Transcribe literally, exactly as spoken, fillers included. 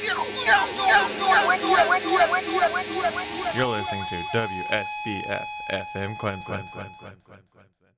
You're listening to W S B F F M Clemson.